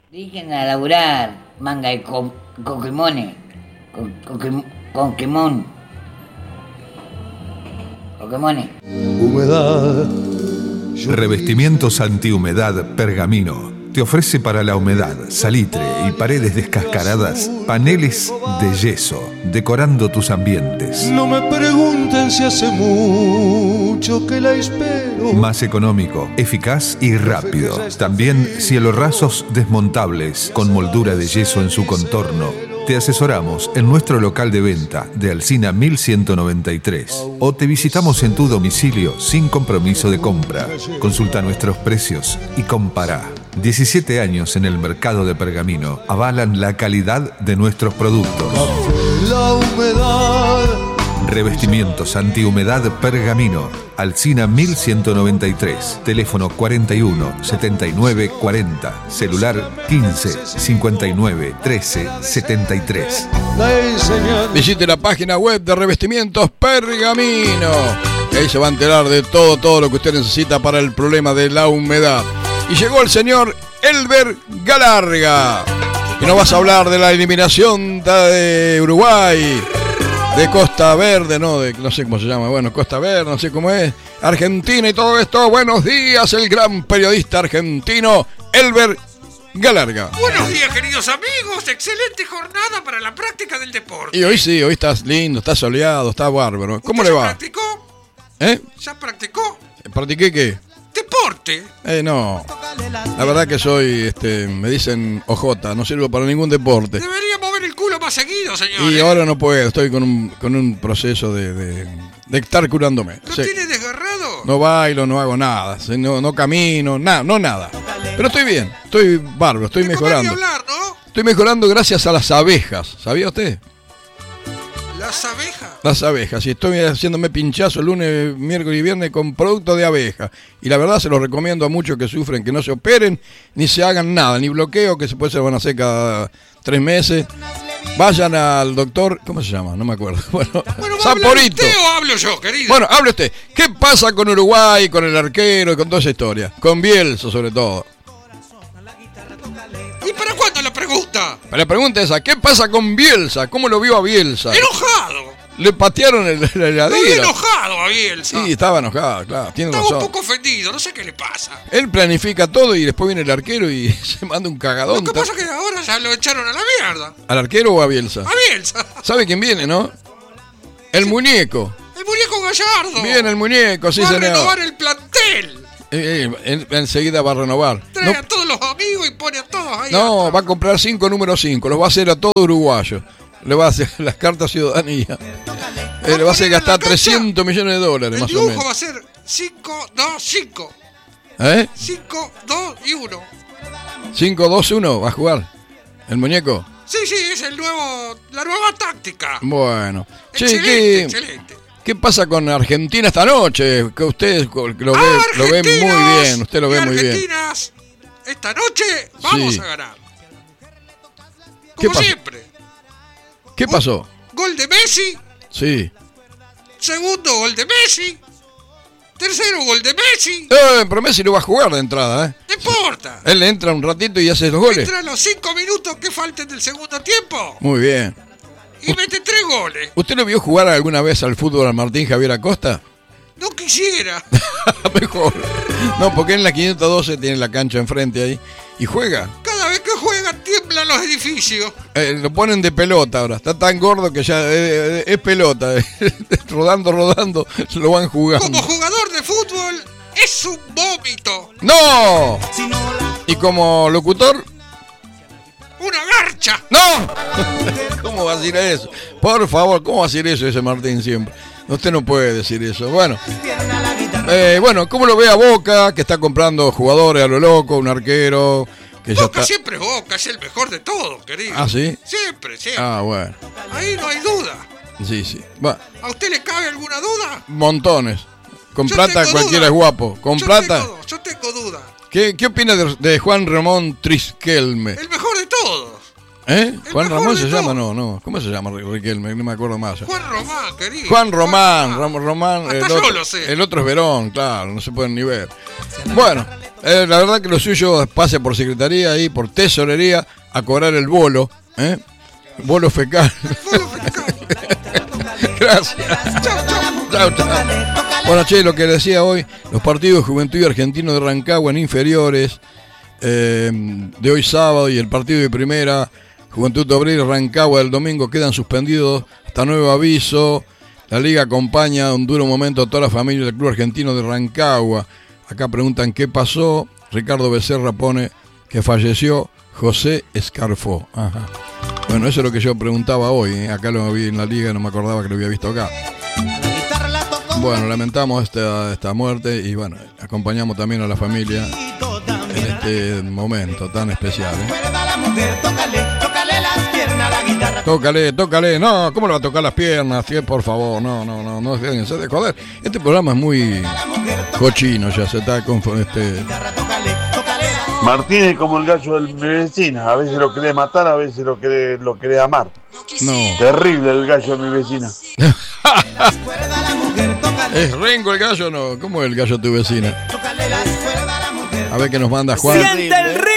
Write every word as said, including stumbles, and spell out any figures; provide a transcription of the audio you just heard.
Dejen a laburar, manga de co- coquimones. Con, con, con quemón. Pokémones. Humedad. Revestimientos antihumedad Pergamino. Te ofrece para la humedad, salitre y paredes descascaradas paneles de yeso, decorando tus ambientes. No me pregunten si hace mucho que la espero. Más económico, eficaz y rápido. También cielos rasos desmontables con moldura de yeso en su contorno. Te asesoramos en nuestro local de venta de Alsina mil ciento noventa y tres o te visitamos en tu domicilio sin compromiso de compra. Consulta nuestros precios y compará. diecisiete años en el mercado de Pergamino avalan la calidad de nuestros productos. La humedad. Revestimientos antihumedad Pergamino. Alsina mil ciento noventa y tres. Teléfono cuarenta y uno, setenta y nueve, cuarenta. Celular quince, cincuenta y nueve, trece, setenta y tres. Visite la página web de Revestimientos Pergamino. Y ahí se va a enterar de todo, todo lo que usted necesita para el problema de la humedad. Y llegó el señor Elber Galarga. Y nos vas a hablar de la eliminación de Uruguay, de Costa Verde, no, de, no sé cómo se llama, bueno, Costa Verde, no sé cómo es, Argentina y todo esto. Buenos días, el gran periodista argentino Elber Galarga. Buenos días, queridos amigos, excelente jornada para la práctica del deporte. Y hoy sí, hoy estás lindo, estás soleado, está bárbaro. ¿Cómo le ¿Usted va? ¿Ya practicó? ¿Eh? ¿Ya practicó? ¿Practiqué qué? Deporte. Eh, no. La verdad que soy, este, me dicen ojota, no sirvo para ningún deporte. Debería mover el culo más seguido, señor. Y ahora no puedo, estoy con un, con un proceso de, de, de estar curándome. ¿Lo Sí. tiene desgarrado? No bailo, no hago nada, sí, no, no camino, nada, no nada. Pero estoy bien, estoy bárbaro, estoy De comer y mejorando. hablar, ¿no? Estoy mejorando gracias a las abejas, ¿sabía usted? Las abejas. Las abejas, y estoy haciéndome pinchazo lunes, miércoles y viernes con producto de abeja. Y la verdad se los recomiendo a muchos que sufren, que no se operen, ni se hagan nada, ni bloqueo, que se puede se van a hacer cada tres meses. Vayan al doctor, ¿cómo se llama? No me acuerdo. Bueno, Bueno, ¿va a hablar Saporito. usted o hablo yo, querido? Bueno, hable usted. ¿Qué pasa con Uruguay, con el arquero y con toda esa historia? Con Bielsa, sobre todo. ¿Y para cuándo la pregunta? La pregunta es esa, ¿qué pasa con Bielsa? ¿Cómo lo vio a Bielsa? ¡Enojado! Le patearon el, el Lo vi heladero. enojado a Bielsa. Sí, estaba enojado, claro, tiene Estaba un razón. poco ofendido, no sé qué le pasa. Él planifica todo y después viene el arquero y se manda un cagadón. Lo que pasa es que ahora ya lo echaron a la mierda. ¿Al arquero o a Bielsa? A Bielsa. ¿Sabe quién viene, no? El muñeco. El muñeco Gallardo. Viene el muñeco, sí, Va a señor. renovar el plantel. Eh, eh, en- enseguida va a renovar. Trae No, a todos los amigos y pone a todos ahí. no, atrás. va a comprar cinco número cinco. Los va a hacer a todo uruguayo. Le va a hacer las cartas ciudadanía. Eh, le va a hacer poner en la gastar cancha trescientos millones de dólares, El más o dibujo menos. va a ser cinco, dos, cinco. ¿Eh? cinco, dos y uno. cinco dos uno va a jugar. ¿El muñeco? Sí, sí, es el nuevo, la nueva táctica. Bueno. Che, Excelente, ¿qué, excelente. ¿qué pasa con Argentina esta noche? Que usted lo ve, lo ve muy Argentinos bien. Usted lo ve y muy bien. Argentinas, esta noche vamos Sí. a ganar. ¿Qué Como pasó? siempre. ¿Qué pasó? Gol de Messi. Sí. Segundo gol de Messi. Tercero gol de Messi. Eh, pero Messi no va a jugar de entrada, ¿eh? No importa. Él entra un ratito y hace los goles. Entra los cinco minutos que falten del segundo tiempo Muy bien. y mete tres goles. ¿Usted lo vio jugar alguna vez al fútbol al Martín Javier Acosta? No quisiera. Mejor. No, porque en la quinientos doce tiene la cancha enfrente ahí y juega. Cada vez que juegan tiemblan los edificios. Eh, lo ponen de pelota ahora. Está tan gordo que ya eh, eh, es pelota. rodando, rodando, se lo van jugando. Como jugador de fútbol es un vómito. ¡No! ¿Y como locutor? Una garcha. ¡No! ¿Cómo va a decir eso? Por favor, ¿cómo va a decir eso ese Martín siempre? Usted no puede decir eso. Bueno, eh, bueno, ¿cómo lo ve a Boca, que está comprando jugadores a lo loco, un arquero que ya Boca está... siempre es Boca, es el mejor de todos, querido. ¿Ah, sí? Siempre, siempre. Ah, bueno. Ahí no hay duda. Sí, sí. Bueno, ¿A usted le cabe alguna duda? montones. Con Yo plata tengo cualquiera duda. es guapo. Con yo plata... Tengo, yo tengo duda. ¿Qué, qué opina de, de Juan Ramón Triskelme? El mejor de todos. ¿Eh? El Juan mejor Ramón de se todos. llama, no, no. ¿Cómo se llama Riquelme? No me acuerdo más. Juan Román, querido. Juan Román, Ram- Román. Hasta El yo otro, lo sé. el otro es Verón, claro, no se pueden ni ver. Bueno, eh, la verdad que lo suyo pase por secretaría y por tesorería a cobrar el bolo, ¿eh? Bolo fecal. Gracias. Chao, chao. Bueno, che, lo que decía hoy, los partidos de Juventud y Argentino de Rancagua en inferiores, eh, de hoy sábado, y el partido de primera, Juventud Obrera y Rancagua del domingo, quedan suspendidos hasta nuevo aviso. La liga acompaña un duro momento a toda la familia del Club Argentino de Rancagua. Acá preguntan qué pasó. Ricardo Becerra pone que falleció José Escarfó. Ajá. Bueno, eso es lo que yo preguntaba hoy, ¿eh? Acá lo vi en la liga y no me acordaba que lo había visto acá. Bueno, lamentamos esta, esta muerte y bueno, acompañamos también a la familia en este momento tan especial, ¿eh? Tócale, tócale, no, ¿cómo le va a tocar las piernas? Sí, por favor, no, no, no, no déjense de joder. Este programa es muy cochino, ya se está con este. Martín es como el gallo de mi vecina, a veces lo quiere matar, a veces lo quiere, lo quiere amar. No. Terrible el gallo de mi vecina. ¿Es Rengo el gallo o no? ¿Cómo es el gallo de tu vecina? A ver qué nos manda Juan. Siente el